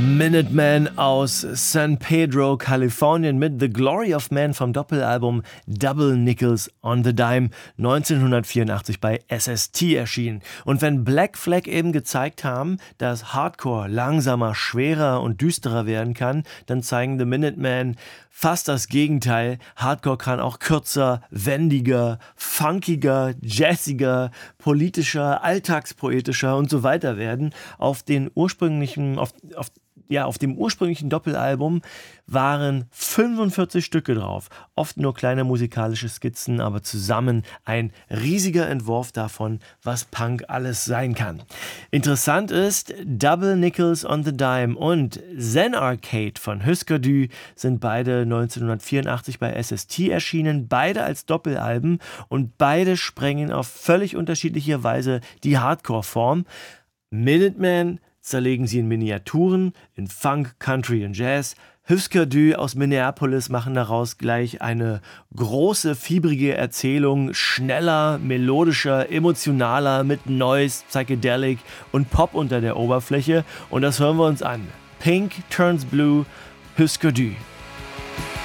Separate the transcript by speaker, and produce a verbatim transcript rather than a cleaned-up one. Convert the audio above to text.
Speaker 1: Minutemen aus San Pedro, Kalifornien mit The Glory of Man vom Doppelalbum Double Nickels on the Dime, neunzehnhundertvierundachtzig bei S S T erschienen. Und wenn Black Flag eben gezeigt haben, dass Hardcore langsamer, schwerer und düsterer werden kann, dann zeigen The Minutemen fast das Gegenteil. Hardcore kann auch kürzer, wendiger, funkiger, jazziger, politischer, alltagspoetischer und so weiter werden. Auf den ursprünglichen, auf, auf Ja, auf dem ursprünglichen Doppelalbum waren fünfundvierzig Stücke drauf. Oft nur kleine musikalische Skizzen, aber zusammen ein riesiger Entwurf davon, was Punk alles sein kann. Interessant ist, Double Nickels on the Dime und Zen Arcade von Husker Du sind beide neunzehnhundertvierundachtzig bei S S T erschienen, beide als Doppelalben und beide sprengen auf völlig unterschiedliche Weise die Hardcore-Form. Minutemen zerlegen sie in Miniaturen, in Funk, Country und Jazz. Husker Du aus Minneapolis machen daraus gleich eine große, fiebrige Erzählung, schneller, melodischer, emotionaler, mit Noise, Psychedelic und Pop unter der Oberfläche. Und das hören wir uns an. Pink Turns Blue, Husker Du.